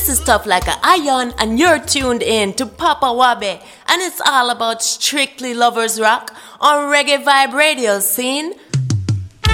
This is Tough Like a Iron, and you're tuned in to Papa Wabe, and it's all about strictly lovers rock on Reggae Vibe Radio scene.